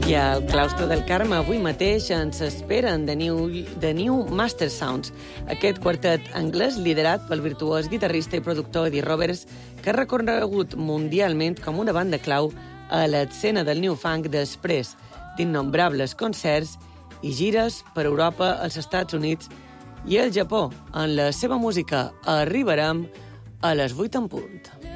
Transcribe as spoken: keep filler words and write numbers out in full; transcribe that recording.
I al claustre del Carme avui mateix ens esperen The New, The New Master Sounds, aquest quartet anglès liderat pel virtuós guitarrista i productor Eddie Roberts, que ha recorregut mundialment com una banda clau a l'escena del New Funk després d'innombrables concerts i gires per Europa, els Estats Units i el Japó. En la seva música arribarem a les vuit en punt.